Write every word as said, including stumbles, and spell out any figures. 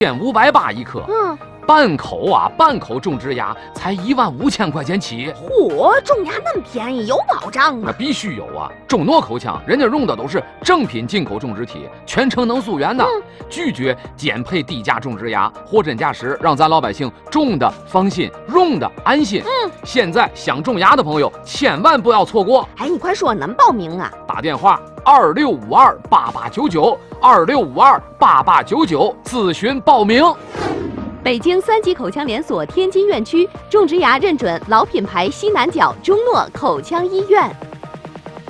千五百八一颗。 嗯。 半口啊，半口种植牙才一万五千块钱起。 嚯，种牙那么便宜，有保障吗？ 那必须有啊！中诺口腔人家用的都是正品进口种植体，全程能溯源的，嗯、拒绝减配低价种植牙，货真价实，让咱老百姓种的放心，用的安心。嗯，现在想种牙的朋友千万不要错过。 哎，你快说，能报名啊？ 打电话二六五二八八九九二六五二八八九九咨询报名。 北京三级口腔连锁天津院区种植牙认准老品牌西南角中诺口腔医院。